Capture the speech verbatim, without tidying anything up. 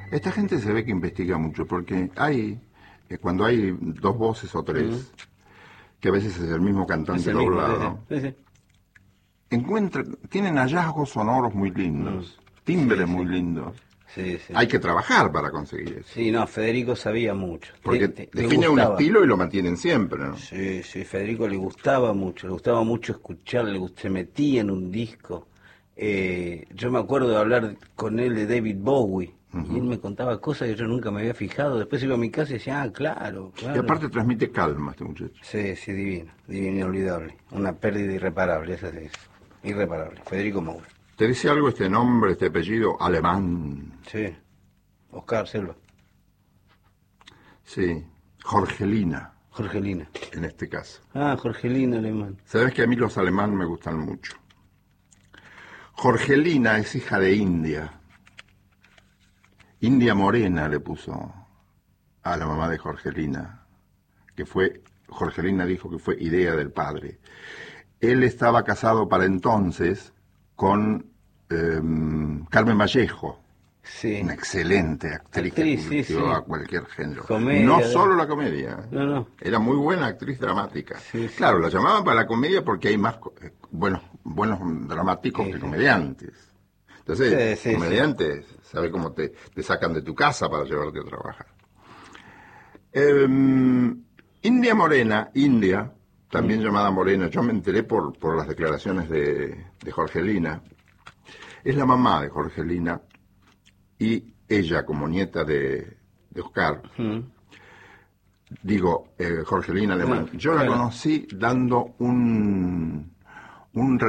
Esta gente se ve que investiga mucho, porque hay, eh, cuando hay dos voces o tres, uh-huh. que a veces es el mismo cantante es el mismo, doblado, sí, sí. encuentran, tienen hallazgos sonoros muy lindos, uh-huh. timbres sí, muy sí. lindos. Sí, sí. Hay que trabajar para conseguir eso. Sí, no, Federico sabía mucho. Porque te, te, define un estilo y lo mantienen siempre, ¿no? Sí, sí, Federico le gustaba mucho, le gustaba mucho escuchar, le gust- se metía en un disco. Eh, yo me acuerdo de hablar con él de David Bowie, uh-huh. y él me contaba cosas que yo nunca me había fijado. Después iba a mi casa y decía, ah, claro, claro. Y aparte transmite calma este muchacho. Sí, sí, divino, divino, inolvidable. Una pérdida irreparable, esa es irreparable. Federico Moura. ¿Te dice algo este nombre, este apellido alemán? Sí, Oscar Selva. Sí, Jorgelina. Jorgelina. En este caso. Ah, Jorgelina alemán. Sabes que a mí los alemanes me gustan mucho. Jorgelina es hija de India. India Morena le puso a la mamá de Jorgelina, que fue, Jorgelina dijo que fue idea del padre. Él estaba casado para entonces con eh, Carmen Vallejo, sí. una excelente actriz, actriz que sí, sí. a cualquier género. Comedia, no solo la comedia, no, no. era muy buena actriz dramática. Sí, sí. Claro, la llamaban para la comedia porque hay más buenos, buenos dramáticos sí, que comediantes. Entonces, sí, sí, comediantes, sí. ¿Sabe cómo te, te sacan de tu casa para llevarte a trabajar? Eh, India Morena, India, también mm. llamada Morena, yo me enteré por, por las declaraciones de, de Jorgelina, es la mamá de Jorgelina, y ella, como nieta de, de Oscar, mm. digo, eh, Jorgelina Alemán, no, yo claro. la conocí dando un, un